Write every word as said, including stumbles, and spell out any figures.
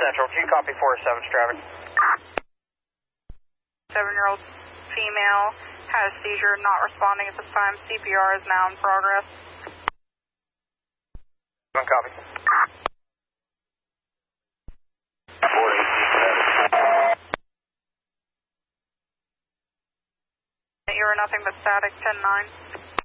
Central, can you copy four seven traffic? Seven-year-old female has seizure, not responding at this time. C P R is now in progress. One copy. You are nothing but static, ten nine.